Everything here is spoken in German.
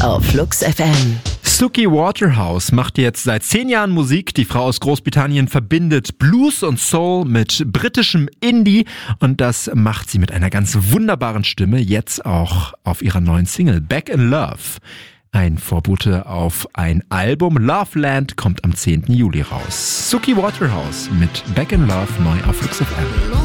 auf Flux FM. Suki Waterhouse macht jetzt seit 10 Jahren Musik. Die Frau aus Großbritannien verbindet Blues und Soul mit britischem Indie und das macht sie mit einer ganz wunderbaren Stimme, jetzt auch auf ihrer neuen Single Back in Love. Ein Vorbote auf ein Album. Loveland kommt am 10. Juli raus. Suki Waterhouse mit Back in Love neu auf Flux FM.